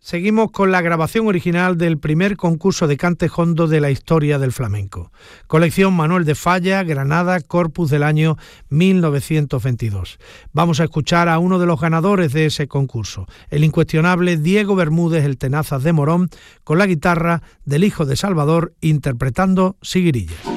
Seguimos con la grabación original del primer concurso de cante jondo de la historia del flamenco. Colección Manuel de Falla, Granada, Corpus del año 1922. Vamos a escuchar a uno de los ganadores de ese concurso, el incuestionable Diego Bermúdez, el Tenazas de Morón, con la guitarra del hijo de Salvador interpretando Siguirilla.